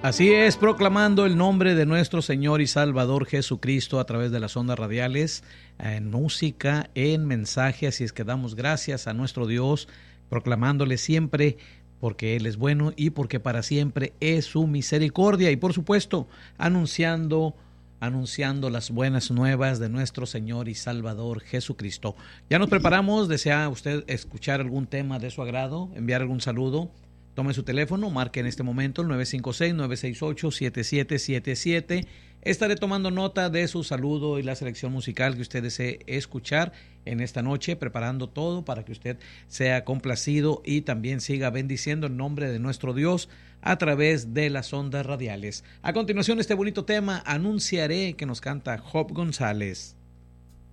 Así es, proclamando el nombre de nuestro Señor y Salvador Jesucristo a través de las ondas radiales, en música, en mensaje. Así es que damos gracias a nuestro Dios, proclamándole siempre porque Él es bueno y porque para siempre es su misericordia. Y por supuesto, anunciando las buenas nuevas de nuestro Señor y Salvador Jesucristo. Ya nos preparamos. ¿Desea usted escuchar algún tema de su agrado? ¿Enviar algún saludo? Tome su teléfono, marque en este momento el 956-968-7777. Estaré tomando nota de su saludo y la selección musical que usted desee escuchar en esta noche, preparando todo para que usted sea complacido y también siga bendiciendo el nombre de nuestro Dios a través de las ondas radiales. A continuación, este bonito tema, Anunciaré, que nos canta Job González.